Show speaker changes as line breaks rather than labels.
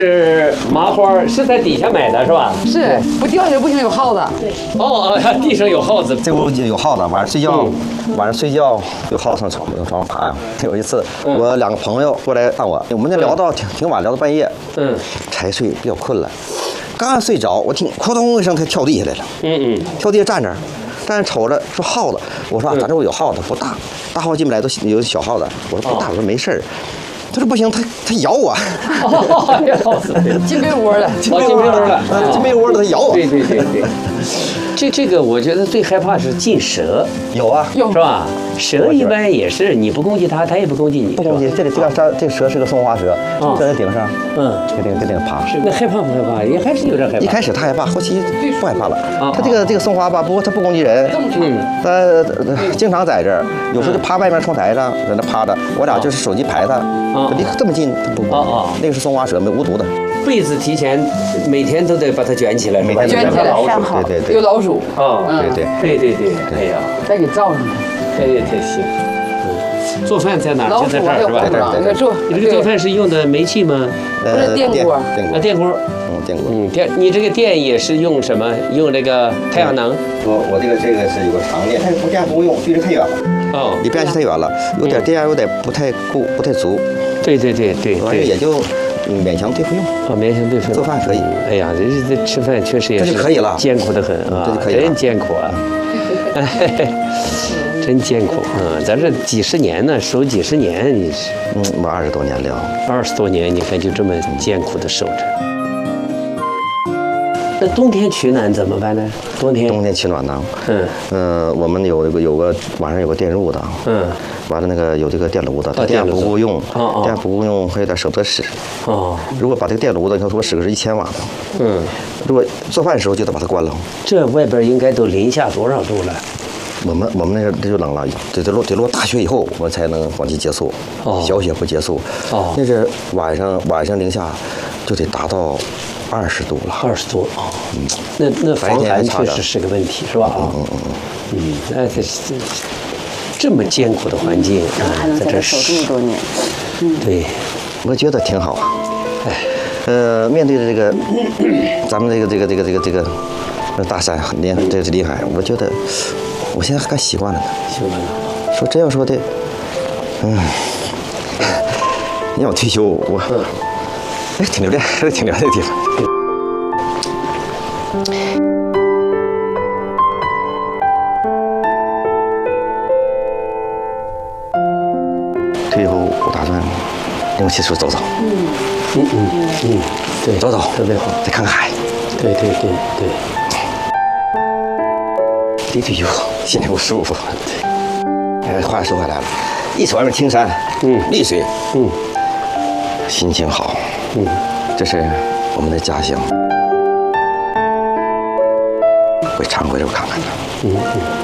是麻花，是在底下买的是吧？
是不掉下来不行，有耗子。
哦，地上有耗子。
这屋有耗子，晚上睡觉有耗子上床上爬呀。有一次我2个朋友过来看我们那聊到挺晚，聊到半夜，才睡，比较困了。刚睡着，我听扑通一声，他跳地下来了。跳地下站着瞅着说耗子。我说咱这屋有耗子，不大，大耗子进不来都有小耗子。我说不大，我说没事儿。他说不行，他咬我。
进被窝了，
进被窝了，
进被窝了，他咬我。
对。这个我觉得最害怕是进蛇。
有啊，
是吧？蛇一般也是你不攻击它，它也不攻击你。
不攻击，这蛇是个松花蛇，站在顶上，给顶爬。
那害怕不害怕？也还是有点害怕。
一开始他害怕，后期不害怕了。他这个松花吧，不过它不攻击人。他经常在这儿，有时候就趴外面窗台上，在那趴着。我俩就是手机拍他，离这么近，他不攻击。那个是松花蛇，无毒的。
被子提前每天都得把它卷起来，
每天
卷起来扇好，
对，
有老鼠。
对。
哎呀，
再给罩上。
太行。做饭在哪儿？就在这儿是吧？你这个做饭是用的煤气吗？
不是电锅。
电锅。
电锅。
你这个电也是用什么？用这个太阳能？
我这个是有个长电，但是电不够用，距离太远了。离变压器太远了，有点电压有点不太足。
对。
完了也就勉强对付用。
勉强对付。
做饭可以。
哎呀，这吃饭确实也是
这就可以了，
艰苦的很啊，
这就可以了，
真艰苦啊。真艰苦咱这几十年呢，守几十年，你是
我20多年了
，20多年，你看就这么艰苦的守着。那冬天取暖怎么办呢？冬天
取暖呢？我们有个晚上有个电褥子，完了那个有这个电炉子，电不够用，还有点舍不得使。如果把这个电炉子，你说我使个是1000瓦的，如果做饭的时候就得把它关了。
这外边应该都零下多少度了？
我们那个这就冷了，得落大雪以后，我们才能往期结束。小雪不结束。那是晚上零下就得达到20度了。
20度那防寒确实是个问题，是吧？那这么艰苦的环境
还能在这守这么多年。
对，
我觉得挺好。面对着这个咱们这个大山这个林海，我觉得我现在还习惯了呢。
习惯了。
说真要说的，你让我退休，我挺留恋，还是挺留恋这个地方。退后我打算用汽车走走。
对，
走走，
特别好，
再看看海。
对。
一退休，心里不舒服。话说回来了，一瞅外面青山，绿水，心情好，这是我们的家乡，会常回来看看的。